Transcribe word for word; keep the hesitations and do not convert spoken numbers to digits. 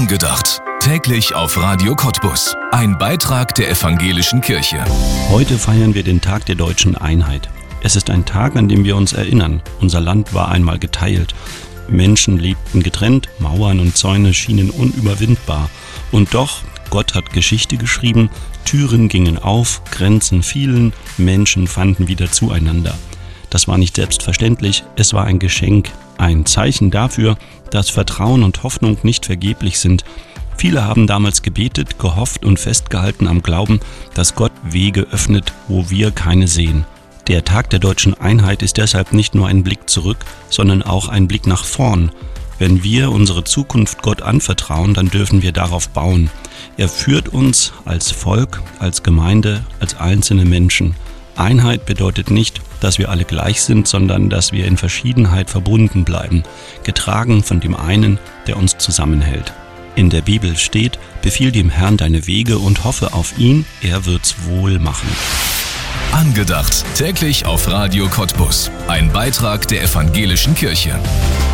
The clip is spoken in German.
Angedacht. Täglich auf Radio Cottbus. Ein Beitrag der Evangelischen Kirche. Heute feiern wir den Tag der deutschen Einheit. Es ist ein Tag, an dem wir uns erinnern. Unser Land war einmal geteilt. Menschen lebten getrennt, Mauern und Zäune schienen unüberwindbar. Und doch, Gott hat Geschichte geschrieben, Türen gingen auf, Grenzen fielen, Menschen fanden wieder zueinander. Das war nicht selbstverständlich, es war ein Geschenk, ein Zeichen dafür, dass Vertrauen und Hoffnung nicht vergeblich sind. Viele haben damals gebetet, gehofft und festgehalten am Glauben, dass Gott Wege öffnet, wo wir keine sehen. Der Tag der deutschen Einheit ist deshalb nicht nur ein Blick zurück, sondern auch ein Blick nach vorn. Wenn wir unsere Zukunft Gott anvertrauen, dann dürfen wir darauf bauen. Er führt uns als Volk, als Gemeinde, als einzelne Menschen. Einheit bedeutet nicht, dass wir alle gleich sind, sondern dass wir in Verschiedenheit verbunden bleiben, getragen von dem einen, der uns zusammenhält. In der Bibel steht: Befiehl dem Herrn deine Wege und hoffe auf ihn, er wird's wohl machen. Angedacht. Täglich auf Radio Cottbus. Ein Beitrag der Evangelischen Kirche.